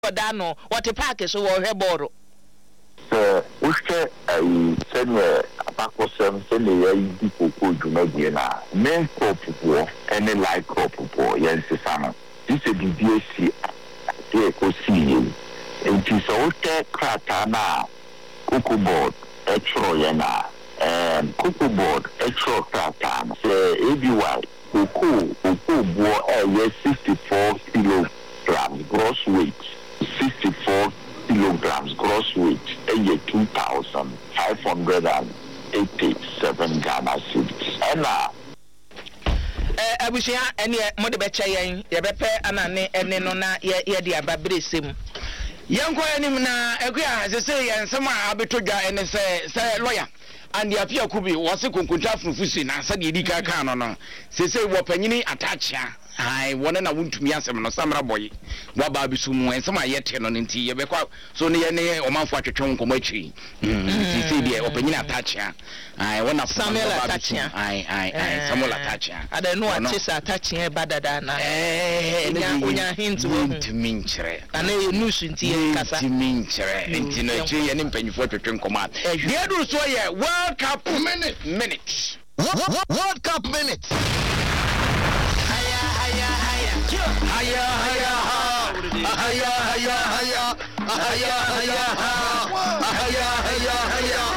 Dano, what a package or heboro. Ushke, I send a Pacosem, send a people could do not men crop war, any light crop war, yes, Sana. This is the DSC, I see you. And tis okay, Kratana, Cocoa board, extra yana, and Cocoa board, extra Kratan, say ABY, Cocoa board, yes, 64 kilograms gross weight. 64 kilograms gross weight, and 2,587 Ghana cedis. And now, Abusia, any mother betcha, Yabepe, and Nona, Yadia Babrisim. Young Quanimina, as I say, and some Abituga, and say, lawyer. And the appeal could be was a conquer from Fusin, and said Yidika Canon. Say, Wapanini attach ya. I want to want to me as a summer boy. Wababi sumu and some yet on in tea. So near or man for a chunk of mochi. See the opinion attach ya. I want to Samuel attach ya. I Samuel attach ya. I don't know what is attaching a better than I hint to Minchere. And a nuisance tea Casa Minchere and Tinachi and Impenny for to drink command. Here do so, yeah, World Cup minutes. World Cup minutes. Higher.